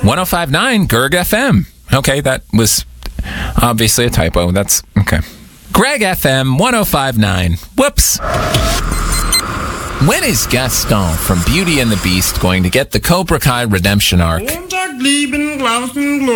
1059 Gerg FM. Okay, that was obviously a typo. That's okay. Greg FM 1059. Whoops. When is Gaston from Beauty and the Beast going to get the Cobra Kai redemption arc?